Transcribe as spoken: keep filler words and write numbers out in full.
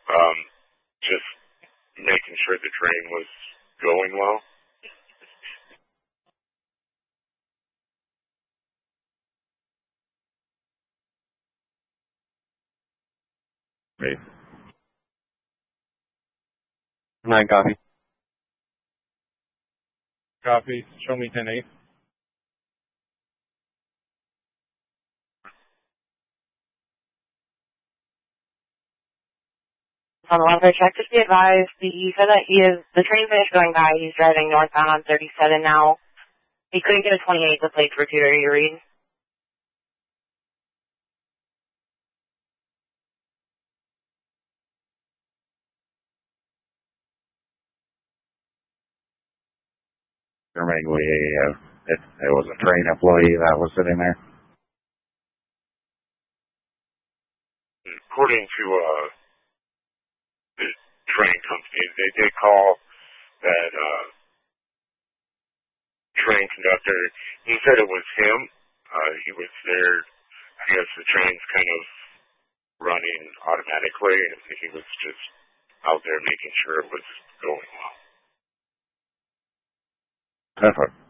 Um, just making sure the train was going well. Right. Nine copy. Copy. Show me ten eight. On the welfare check, just be advised, he said that he is, the train finished going by, he's driving northbound on thirty-seven now. He couldn't get a twenty-eight, the plates were too dirty to read. Assuming we, uh, it, it was a train employee that was sitting there. According to uh, the train company, they did call that uh, train conductor. He said it was him. Uh, he was there. I guess the train's kind of running automatically, and he was just out there making sure it was going well. Perfect.